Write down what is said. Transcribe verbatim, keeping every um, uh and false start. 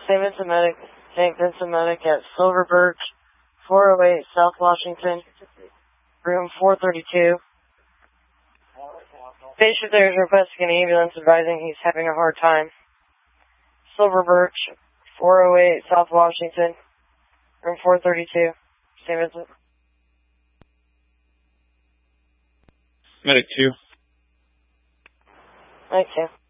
Saint Vincent Medic, Saint Vincent Medic at Silver Birch, four oh eight South Washington, room four thirty-two. Patient there is requesting an ambulance, advising he's having a hard time. Silver Birch, four oh eight South Washington, room four thirty-two, Saint Vincent. Medic two. Medic two.